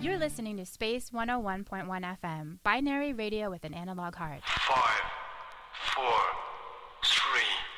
You're listening to Space 101.1 FM, binary radio with an analog heart. 5, 4, 3,